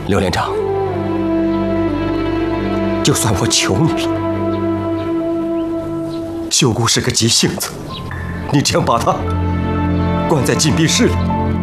刘连长，就算我求你了，秀姑是个急性子，你这样把她关在禁闭室里，